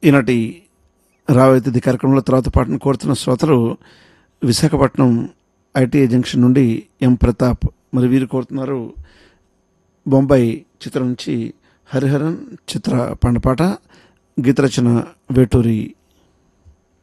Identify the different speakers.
Speaker 1: ఈనాటి రావైతిథి కార్యక్రమంలో తర్వాత పాటను కోరుతున్న శ్రోతలు విశాఖపట్నం ఐటీఐ జంక్షన్ నుండి ఎం ప్రతాప్. మరి వీరు కోరుతున్నారు బొంబాయి చిత్రం నుంచి హరిహరన్ చిత్ర పాట. గీత రచన వేటూరి.